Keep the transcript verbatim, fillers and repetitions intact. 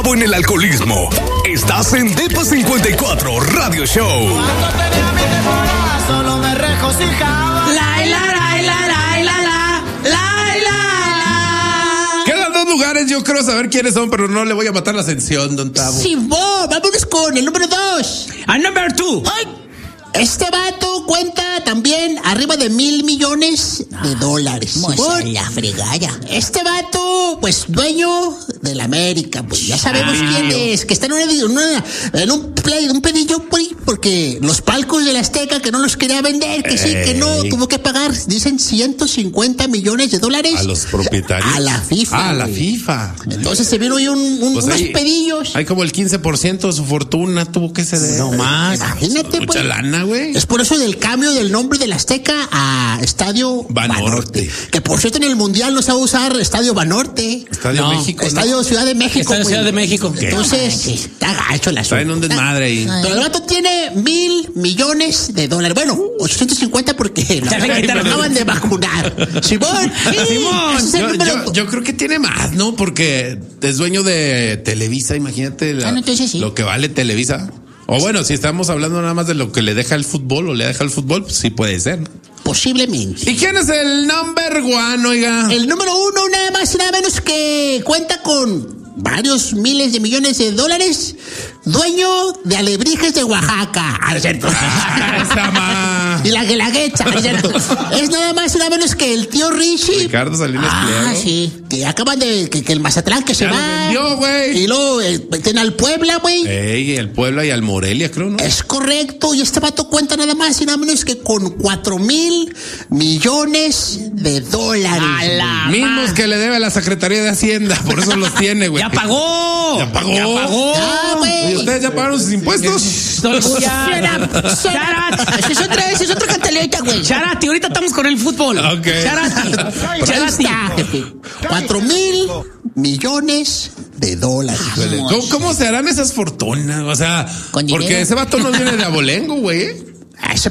En el alcoholismo. Estás en Depa cincuenta y cuatro Radio Show. Cuando tenía mi temporada solo me regocijaba. La, la, la, la, la, la, la, la, la. Quedan dos lugares, yo creo saber quiénes son, pero no le voy a matar la ascensión, don Tavo. Sí, vos, vámonos con el número dos. Al number two. Ay, este vato cuenta también arriba de mil millones de dólares. Moza la fregada. Este vato, pues dueño de la América, pues ya sabemos Ah. quién es, que está en, una, una, en un play, un pedillo por ahí, porque los palcos de la Azteca que no los quería vender, que sí, que no, Ey. tuvo que pagar, dicen ciento cincuenta millones de dólares. A los propietarios. A la FIFA. Ah, a la güey. FIFA. Entonces se vino ahí un, un- Pues unos hay- pedillos. Hay como el quince por ciento de su fortuna tuvo que ceder. No más. Imagínate, Mucha pues. lana, güey. Es por eso del cambio del nombre del Azteca a Estadio Banorte. Banorte. Que por cierto en el Mundial no se va a usar Estadio Banorte. Estadio No, México. ¿no? Estadio Ciudad de México. Estadio güey. Ciudad de México. Entonces, está gacho el asunto. Está en un desmadre ahí. Pero el vato tiene mil millones de dólares. Bueno, ochocientos cincuenta porque lo, Ya le lo quitaron. acaban de vacunar. Simón. Simón. Ese es el Yo, número- yo- yo creo que tiene más, ¿no? Porque es dueño de Televisa, imagínate la- Ah, no, entonces sí. lo que vale Televisa. O bueno, si estamos hablando nada más de lo que le deja el fútbol o le deja el fútbol, pues sí puede ser, ¿no? Posiblemente. ¿Y quién es el number one, oiga? El número uno, nada más y nada menos que cuenta con varios miles de millones de dólares, dueño de Alebrijes de Oaxaca. Ah, ¿no es cierto? Esa ma. Y la Guelaguetza. ¿No es cierto? Es nada más y nada menos que el tío Richie. Ricardo Salinas Ah, Pliego. sí. Que acaban de. Que, que el Mazatlán que se Ya lo va. vendió, güey. Y luego eh, tiene al Puebla, güey. Ey, el Puebla y al Morelia, creo, ¿no? Es correcto, y este vato cuenta nada más y nada menos que con cuatro mil millones de dólares. A la Mismos ma- que le debe a la Secretaría de Hacienda, por eso los tiene, güey. ¡Ya pagó! Ya pagó. ¡Ya pagó! Ah, güey. ¿Y ustedes ya pagaron sus impuestos? No, Shut ya. up, shut up. Esa es otra, esa es otra cantaleta, güey. Charati, ahorita estamos con el fútbol. Ok. Charati. Ahí Charati. está, jefe. Cuatro mil millones de dólares. ¿Cómo, cómo se harán esas fortunas? O sea, Con porque dinero. ese vato no viene de abolengo, güey.